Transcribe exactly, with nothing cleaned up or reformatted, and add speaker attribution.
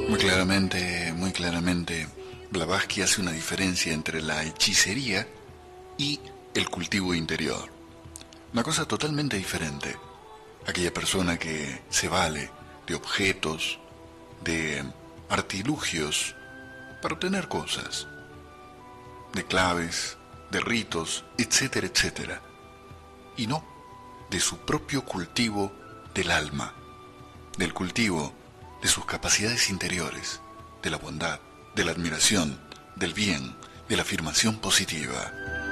Speaker 1: Muy claramente, muy claramente, Blavatsky hace una diferencia entre la hechicería y el cultivo interior. Una cosa totalmente diferente. Aquella persona que se vale de objetos, de artilugios para obtener cosas, de claves, de ritos, etcétera, etcétera. Y no de su propio cultivo del alma, del cultivo de sus capacidades interiores, de la bondad, de la admiración, del bien, de la afirmación positiva.